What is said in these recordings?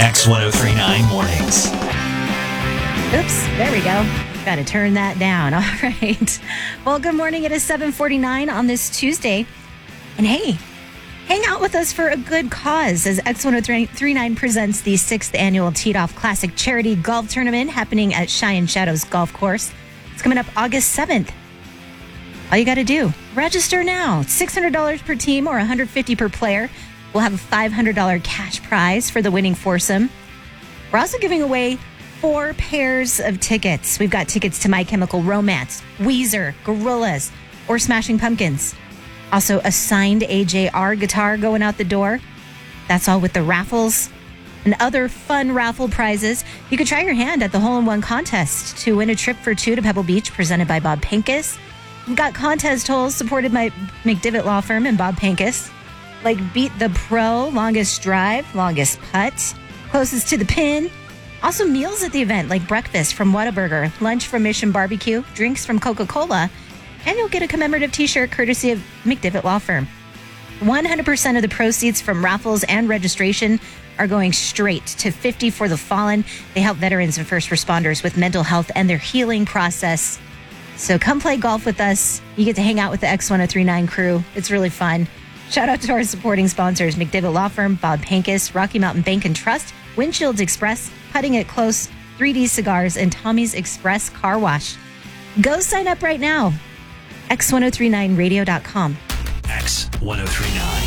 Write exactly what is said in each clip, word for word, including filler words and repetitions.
X ten thirty-nine Mornings. Oops, there we go. Got to turn that down. All right. Well, good morning. It is seven forty-nine on this Tuesday. And hey, hang out with us for a good cause as X ten thirty-nine presents the sixth annual Teed Off Classic Charity Golf Tournament happening at Cheyenne Shadows Golf Course. It's coming up August seventh. All you got to do, register now. six hundred dollars per team or one hundred fifty dollars per player. We'll have a five hundred dollars cash prize for the winning foursome. We're also giving away four pairs of tickets. We've got tickets to My Chemical Romance, Weezer, Gorillaz, or Smashing Pumpkins. Also, a signed A J R guitar going out the door. That's all with the raffles and other fun raffle prizes. You could try your hand at the hole-in-one contest to win a trip for two to Pebble Beach presented by Bob Pincus. We've got contest holes supported by McDivitt Law Firm and Bob Pincus, like Beat the Pro, longest drive, longest putt, closest to the pin. Also meals at the event like breakfast from Whataburger, lunch from Mission Barbecue, drinks from Coca-Cola, and you'll get a commemorative t-shirt courtesy of McDivitt Law Firm. one hundred percent of the proceeds from raffles and registration are going straight to fifty for the Fallen. They help veterans and first responders with mental health and their healing process. So come play golf with us. You get to hang out with the X ten thirty-nine crew. It's really fun. Shout out to our supporting sponsors, McDivitt Law Firm, Bob Pincus, Rocky Mountain Bank and Trust, Windshields Express, Putting It Close, three D Cigars, and Tommy's Express Car Wash. Go sign up right now. X ten thirty-nine radio dot com. X ten thirty-nine.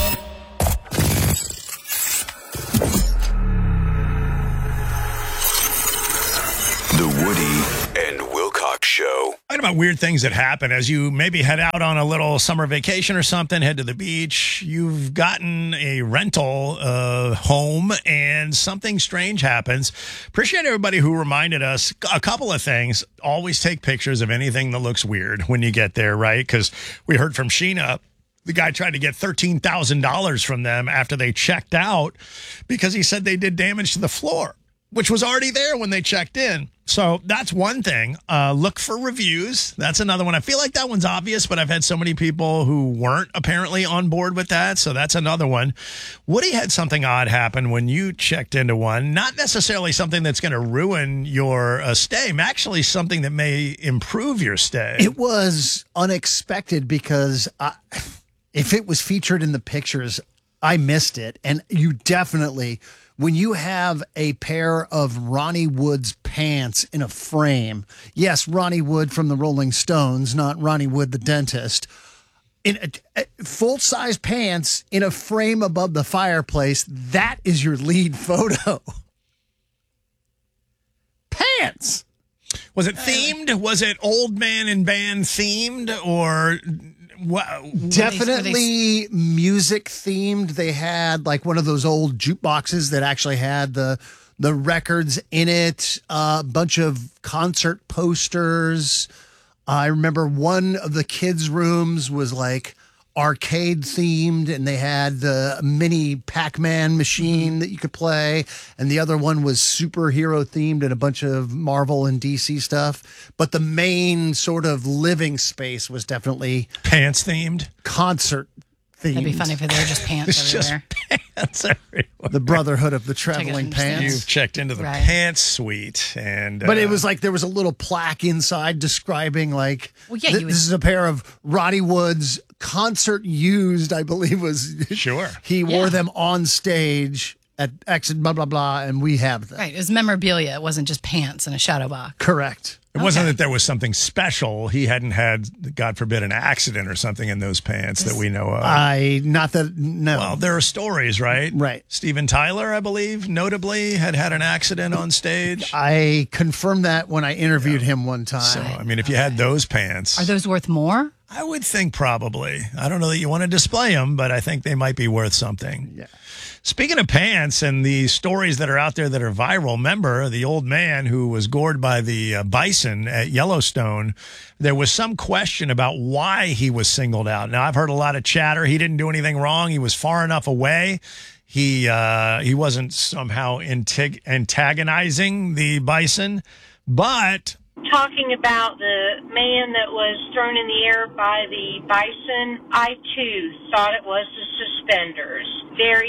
The Woody and Wilcox Show. Talking about weird things that happen as you maybe head out on a little summer vacation or something, head to the beach. You've gotten a rental uh, home and something strange happens. Appreciate everybody who reminded us a couple of things. Always take pictures of anything that looks weird when you get there, right? Because we heard from Sheena. The guy tried to get thirteen thousand dollars from them after they checked out because he said they did damage to the floor, which was already there when they checked in. So that's one thing. Uh, look for reviews. That's another one. I feel like that one's obvious, but I've had so many people who weren't apparently on board with that. So that's another one. Woody had something odd happen when you checked into one. Not necessarily something that's going to ruin your uh, stay, actually something that may improve your stay. It was unexpected because I, if it was featured in the pictures, I missed it. And you definitely... When you have a pair of Ronnie Wood's pants in a frame, yes, Ronnie Wood from the Rolling Stones, not Ronnie Wood the dentist, in a, a full-size pants in a frame above the fireplace, that is your lead photo. Pants! Was it themed? Was it old man and band themed? Or... Wow. Definitely music themed. They had like one of those old jukeboxes that actually had the the records in it, a uh, bunch of concert posters. I remember one of the kids' rooms was like arcade themed, and they had the mini Pac-Man machine that you could play, and the other one was superhero themed and a bunch of Marvel and D C stuff. But the main sort of living space was definitely pants themed, concert themed. That'd be funny if they were just pants it's everywhere. Just pants everywhere. The Brotherhood of the Traveling Pants. You've checked into the Right. pants suite, and but uh, it was like there was a little plaque inside describing like Well, yeah, th- you would- this is a pair of Roddy Wood's concert used, I believe was Sure. he wore Yeah. them on stage at X and blah blah blah, and we have them. Right. It was memorabilia. It wasn't just pants in a shadow box. Correct. It wasn't that there was something special. He hadn't had, God forbid, an accident or something in those pants that we know of. I not that no. Well, there are stories, right? Right. Steven Tyler, I believe, notably had had an accident on stage. I confirmed that when I interviewed him one time. So, I mean, if you had those pants, Are those worth more? I would think probably. I don't know that you want to display them, but I think they might be worth something. Yeah. Speaking of pants and the stories that are out there that are viral, remember the old man who was gored by the uh, bison at Yellowstone? There was some question about why he was singled out. Now, I've heard a lot of chatter. He didn't do anything wrong. He was far enough away. He uh, he wasn't somehow antag- antagonizing the bison, but talking about the man that was thrown in the air by the bison, I too thought it was the suspenders. Very suspicious.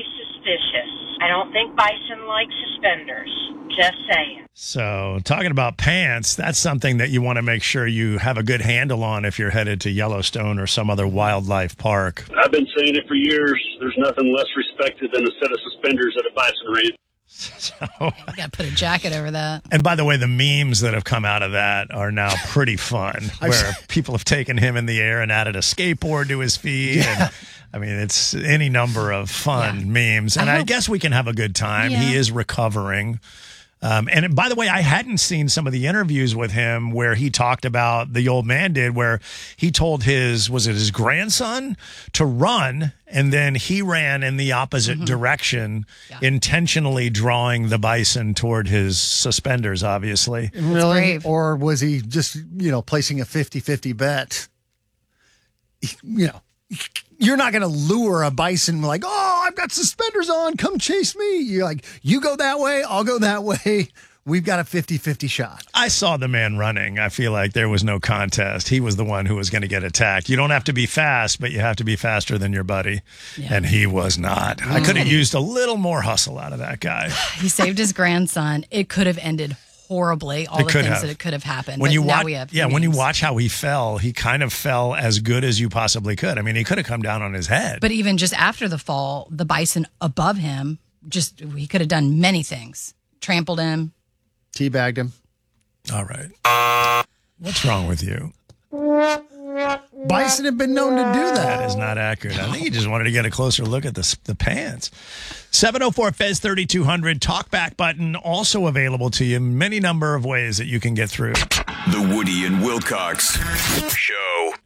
suspicious. I don't think bison like suspenders. Just saying. So, talking about pants, that's something that you want to make sure you have a good handle on if you're headed to Yellowstone or some other wildlife park. I've been saying it for years. There's nothing less respected than a set of suspenders at a bison ranch. So, You got to put a jacket over that. and by the way, the memes that have come out of that are now pretty fun, where people have taken him in the air and added a skateboard to his feet. Yeah. And, I mean, it's any number of fun Yeah. memes. And I I, hope- guess we can have a good time. Yeah. He is recovering. Um, and by the way, I hadn't seen some of the interviews with him where he talked about the old man did, where he told his, was it his grandson to run, and then he ran in the opposite Mm-hmm. direction, intentionally drawing the bison toward his suspenders, obviously. Really? brave. Or was he just, you know, placing a fifty-fifty bet? You know, you're not going to lure a bison like, oh, I've got suspenders on. Come chase me. You're like, you go that way. I'll go that way. We've got a fifty-fifty shot. I saw the man running. I feel like there was no contest. He was the one who was going to get attacked. You don't have to be fast, but you have to be faster than your buddy. And he was not. I could have used a little more hustle out of that guy. He saved his grandson. It could have ended horribly, all It the could things have. that it could have happened. When but you now watch, we have yeah, when you memes. watch how he fell, he kind of fell as good as you possibly could. I mean, he could have come down on his head. But even just after the fall, the bison above him, just he could have done many things. Trampled him. Teabagged him. All right. What's wrong with you? Bison have been known to do that. That is not accurate. I think he just wanted to get a closer look at the, the pants. seven oh four F E Z thirty-two hundred, talkback button also available to you. Many number of ways that you can get through. The Woody and Wilcox Show.